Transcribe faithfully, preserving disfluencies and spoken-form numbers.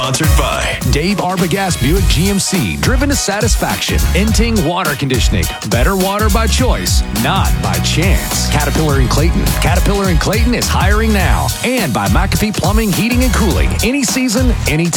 sponsored by Dave Arbogast Buick G M C, driven to satisfaction. Enting Water Conditioning, better water by choice, not by chance. Caterpillar and Clayton. Caterpillar and Clayton is hiring now. And by McAfee Plumbing, Heating, and Cooling. Any season, anytime.